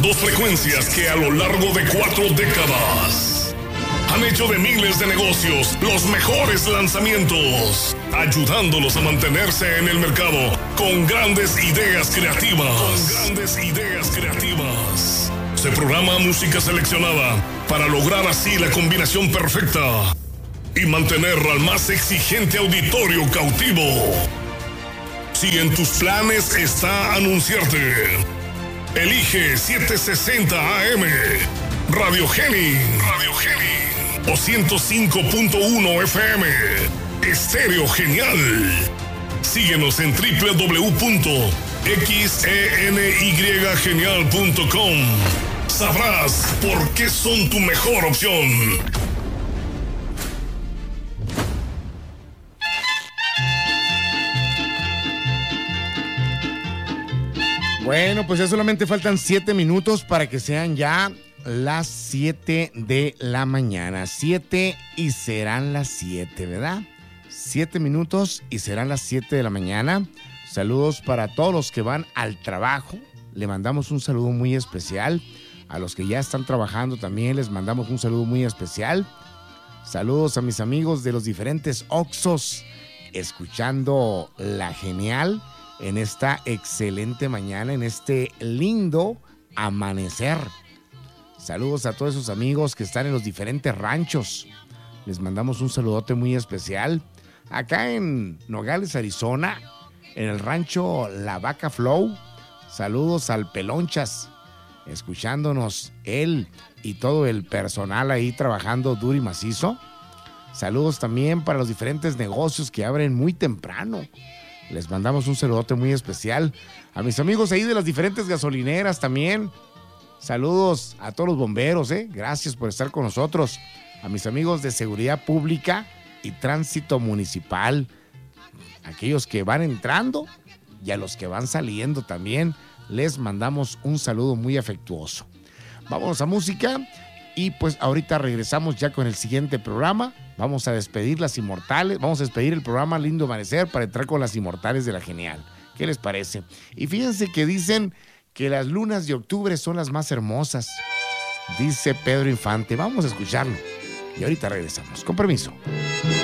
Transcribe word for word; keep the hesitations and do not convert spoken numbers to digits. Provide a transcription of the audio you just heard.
Dos frecuencias que a lo largo de cuatro décadas han hecho de miles de negocios los mejores lanzamientos, ayudándolos a mantenerse en el mercado con grandes ideas creativas. Con grandes ideas creativas. Se programa música seleccionada para lograr así la combinación perfecta y mantener al más exigente auditorio cautivo. Si en tus planes está anunciarte, elige setecientos sesenta A M, Radio Geni, Radio Geni, o ciento cinco punto uno F M, Estéreo Genial. Síguenos en doble u doble u doble u punto xeny genial punto com. Sabrás por qué son tu mejor opción. Bueno, pues ya solamente faltan siete minutos para que sean ya las siete de la mañana. Siete y serán las siete, ¿verdad? Siete minutos y serán las siete de la mañana. Saludos para todos los que van al trabajo. Le mandamos un saludo muy especial. A los que ya están trabajando también les mandamos un saludo muy especial. Saludos a mis amigos de los diferentes Oxxos, escuchando La Genial en esta excelente mañana, en este lindo amanecer. Saludos a todos esos amigos que están en los diferentes ranchos. Les mandamos un saludote muy especial. Acá en Nogales, Arizona, en el rancho La Vaca Flow. Saludos al Pelonchas, escuchándonos él y todo el personal ahí trabajando duro y macizo. Saludos también para los diferentes negocios que abren muy temprano. Les mandamos un saludote muy especial a mis amigos ahí de las diferentes gasolineras también. Saludos a todos los bomberos, ¿eh? Gracias por estar con nosotros. A mis amigos de Seguridad Pública y Tránsito Municipal. Aquellos que van entrando y a los que van saliendo también. Les mandamos un saludo muy afectuoso. Vámonos a música y pues ahorita regresamos ya con el siguiente programa. Vamos a despedir las Inmortales, vamos a despedir el programa Lindo Amanecer para entrar con las Inmortales de La Genial. ¿Qué les parece? Y fíjense que dicen que las lunas de octubre son las más hermosas, dice Pedro Infante. Vamos a escucharlo y ahorita regresamos. Con permiso.